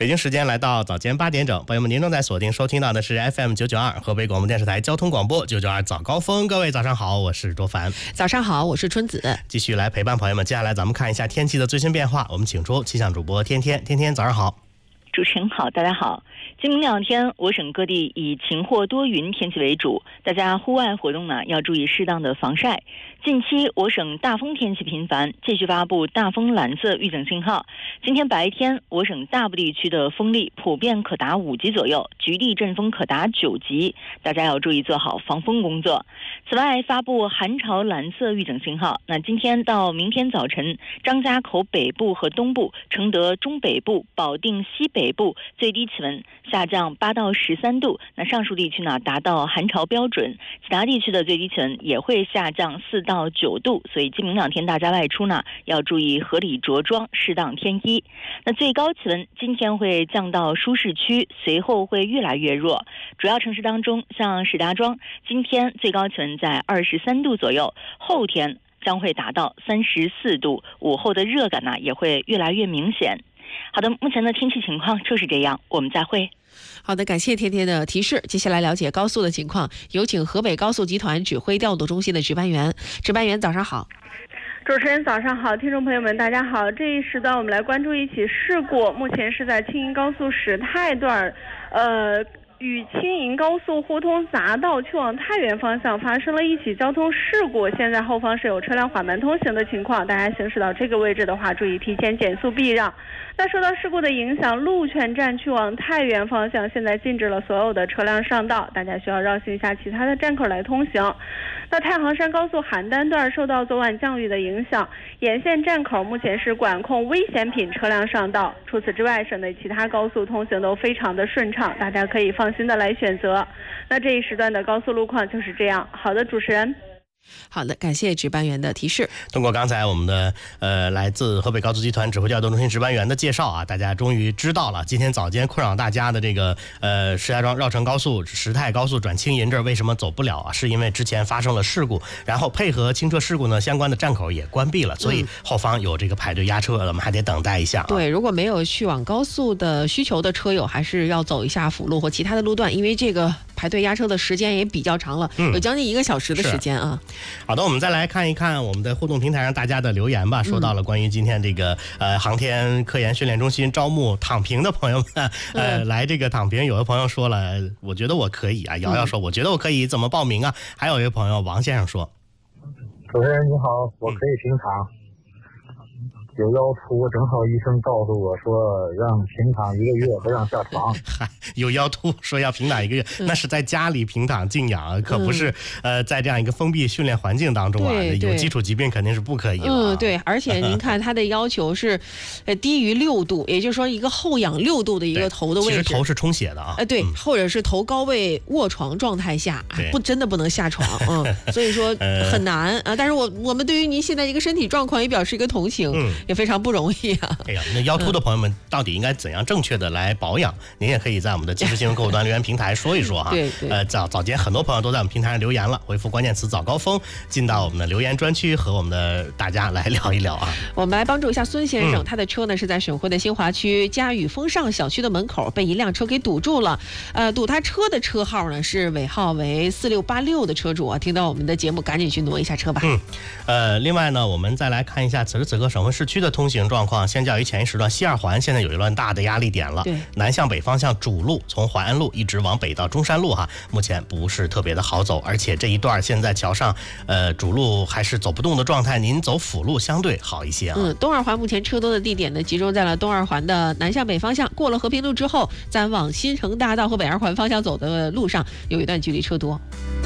北京时间来到早间8点整，朋友们，您正在锁定收听到的是 FM992 河北广播电视台交通广播992早高峰。各位早上好，我是卓凡。 早上好，我是春子。 继续来陪伴朋友们，接下来咱们看一下天气的最新变化。我们请出气象主播天天早上好。 主持人好，大家好。今明2天，我省各地以晴或多云天气为主，大家户外活动呢要注意适当的防晒。近期我省大风天气频繁，继续发布大风蓝色预警信号。今天白天，我省大部地区的风力普遍可达5级左右，局地阵风可达9级，大家要注意做好防风工作。此外，发布寒潮蓝色预警信号。那今天到明天早晨，张家口北部和东部、承德中北部、保定西北部最低气温下降8到13度，那上述地区呢达到寒潮标准，其他地区的最低气温也会下降4到9度，所以今明2天大家外出呢要注意合理着装，适当添衣。那最高气温今天会降到舒适区，随后会越来越弱。主要城市当中，像石家庄今天最高气温在23度左右，后天将会达到34度，午后的热感呢也会越来越明显。好的，目前的天气情况就是这样，我们再会。 好的，感谢天天的提示。接下来了解高速的情况，有请河北高速集团指挥调度中心的值班员。值班员早上好。 主持人早上好，听众朋友们大家好。这一时段我们来关注一起事故，目前是在青银高速史太段与青银高速互通匝道去往太原方向发生了一起交通事故，现在后方是有车辆缓慢通行的情况，大家行驶到这个位置的话，注意提前减速避让。那受到事故的影响，鹿泉站去往太原方向现在禁止了所有的车辆上道，大家需要绕行一下其他的站口来通行。那太行山高速邯郸段受到昨晚降雨的影响，沿线站口目前是管控危险品车辆上道，除此之外，省内其他高速通行都非常的顺畅，大家可以放心的来选择。那这一时段的高速路况就是这样。好的，主持人。 好的，感谢值班员的提示。 通过刚才我们的来自河北高速集团指挥调度中心值班员的介绍啊，大家终于知道了今天早间困扰大家的这个石家庄绕城高速石太高速转青银这儿为什么走不了啊？是因为之前发生了事故，然后配合清车事故呢，相关的站口也关闭了，所以后方有这个排队压车，我们还得等待一下啊。 对，如果没有去往高速的需求的车友，还是要走一下辅路或其他的路段，因为这个排队压车的时间也比较长了，有将近1个小时的时间啊。 好的，我们再来看一看我们的互动平台上大家的留言吧。说到了关于今天这个航天科研训练中心招募躺平的朋友们，来这个躺平，有的朋友说了，我觉得我可以啊。瑶瑶说，我觉得我可以，怎么报名啊？还有一位朋友王先生说， 主持人你好，我可以平躺。有腰突，正好医生告诉我说让平躺1个月，不让下床。 有腰突说要平躺1个月，那是在家里平躺静养，可不是在这样一个封闭训练环境当中啊，有基础疾病肯定是不可以的。 对，而且您看他的要求是低于6度，也就是说一个后仰6度的一个头的位置， 其实头是充血的啊。 对，或者是头高位卧床状态下，真的不能下床所以说很难啊。但是我们对于您现在一个身体状况也表示一个同情。也非常不容易啊！ 哎呀，那腰突的朋友们到底应该怎样正确的来保养？您也可以在我们的即时新闻客户端留言平台说一说哈。 对， 早间很多朋友都在我们平台上留言了，回复关键词早高峰，进到我们的留言专区和我们的大家来聊一聊啊。 我们来帮助一下孙先生，他的车呢是在省会的新华区嘉宇丰上小区的门口被一辆车给堵住了。堵他车的车号呢是尾号为4686的车主啊，听到我们的节目赶紧去挪一下车吧。 另外呢，我们再来看一下此时此刻省会市区的通行状况。相较于前一时段，西二环现在有一段大的压力点了。南向北方向主路从淮安路一直往北到中山路哈，目前不是特别的好走，而且这一段现在桥上主路还是走不动的状态，您走辅路相对好一些啊。 东二环目前车多的地点呢集中在了东二环的南向北方向，过了和平路之后，再往新城大道和北二环方向走的路上有一段距离车多。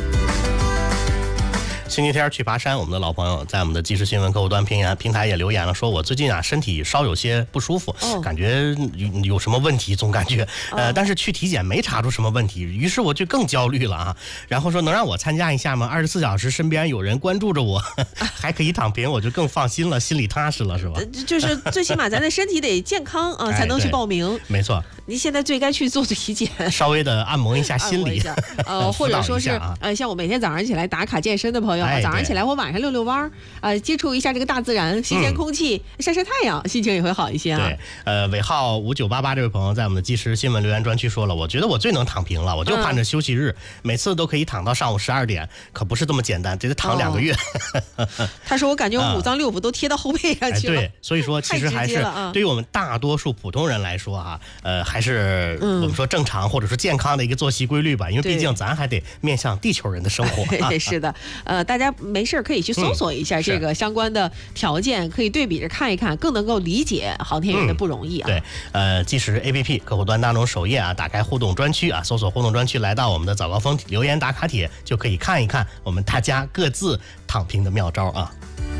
星期天去爬山，我们的老朋友在我们的即时新闻客户端平台也留言了，说我最近啊身体稍有些不舒服，感觉有什么问题，总感觉但是去体检没查出什么问题，于是我就更焦虑了啊。然后说能让我参加一下吗？24小时身边有人关注着我，还可以躺平，我就更放心了，心里踏实了，是吧？ 就是最起码咱的身体得健康啊，才能去报名。 没错， 你现在最该去做体检， 稍微的按摩一下心理， 或者说是像我每天早上起来打卡健身的朋友， 好。早上起来或晚上遛遛弯儿，接触一下这个大自然，新鲜空气，晒晒太阳，心情也会好一些啊。 对，尾号5988这位朋友在我们的即时新闻留言专区说了，我觉得我最能躺平了，我就盼着休息日，每次都可以躺到上午12点，可不是这么简单，这得躺2个月。 他说我感觉我5脏6腑都贴到后背上去了。 对，所以说其实还是对于我们大多数普通人来说啊，还是我们说正常或者说健康的一个作息规律吧，因为毕竟咱还得面向地球人的生活。 是的，大家没事可以去搜索一下这个相关的条件，可以对比着看一看，更能够理解航天员的不容易啊。 对，即时 APP 客户端当中首页啊，打开互动专区啊，搜索互动专区，来到我们的早高峰留言打卡帖，就可以看一看我们大家各自躺平的妙招啊。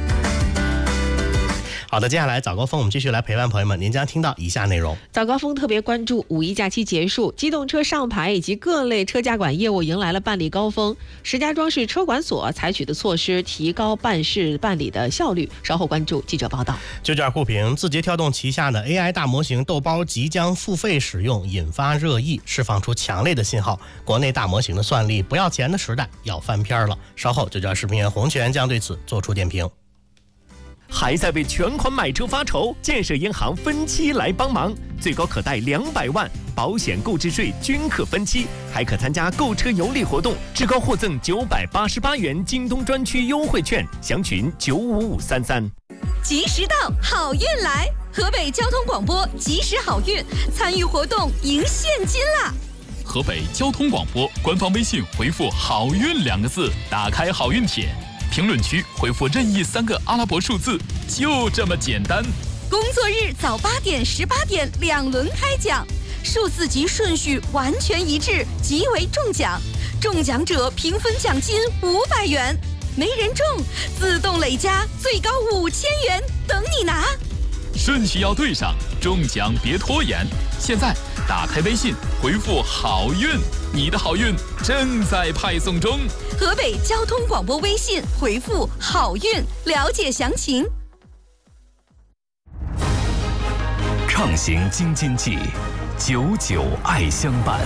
好的，接下来早高峰我们继续来陪伴朋友们，您将听到以下内容。 早高峰特别关注五一假期结束，机动车上牌以及各类车家管业务迎来了办理高峰。石家庄市车管所采取的措施提高办事办理的效率，稍后关注记者报道。 就件互评，字节跳动旗下的 AI 大模型豆包即将付费使用，引发热议，释放出强烈的信号，国内大模型的算力不要钱的时代要翻篇了。稍后就叫视频员洪泉将对此做出点评。 还在为全款买车发愁？建设银行分期来帮忙，最高可贷200万，保险购置税均可分期，还可参加购车有礼活动，至高获赠988元京东专区优惠券，详询95533。 及时到，好运来！河北交通广播及时好运，参与活动赢现金啦！ 河北交通广播官方微信回复好运2个字，打开好运帖，评论区回复任意3个阿拉伯数字，就这么简单。 工作日早8点、18点2轮开奖，数字及顺序完全一致，即为中奖。中奖者平分奖金500元，没人中自动累加最高5000元，等你拿。 顺序要对上，中奖别拖延。现在打开微信回复好运，你的好运正在派送中。 河北交通广播微信回复好运，了解详情。 畅行京津冀，久久爱相伴。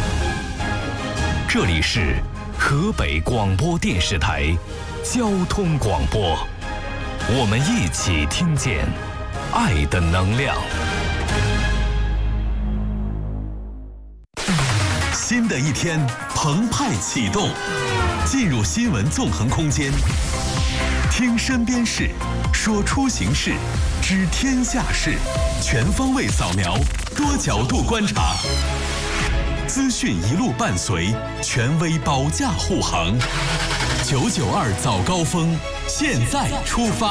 这里是河北广播电视台交通广播，我们一起听见爱的能量。新的一天澎湃启动，进入新闻纵横空间，听身边事，说出行事，知天下事，全方位扫描，多角度观察，资讯一路伴随，权威保驾护航。992早高峰，现在出发。